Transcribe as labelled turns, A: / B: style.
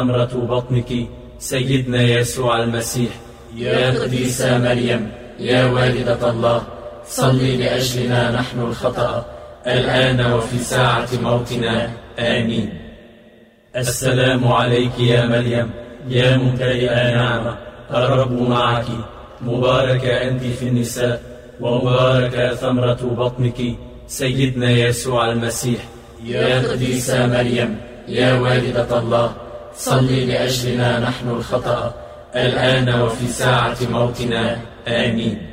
A: ثمرة بطنك سيدنا يسوع المسيح.
B: يا قديسة مريم يا والدة الله، صلي لأجلنا نحن الخطأ
A: الآن وفي ساعة موتنا، آمين. السلام عليك يا مريم يا ممتلئة نعمة، الرب معك، مباركة أنت في النساء، ومباركة ثمرة بطنك سيدنا يسوع المسيح.
B: يا قديسة مريم يا والدة الله، صلي لأجلنا نحن الخطأ
A: الآن وفي ساعة موتنا، آمين.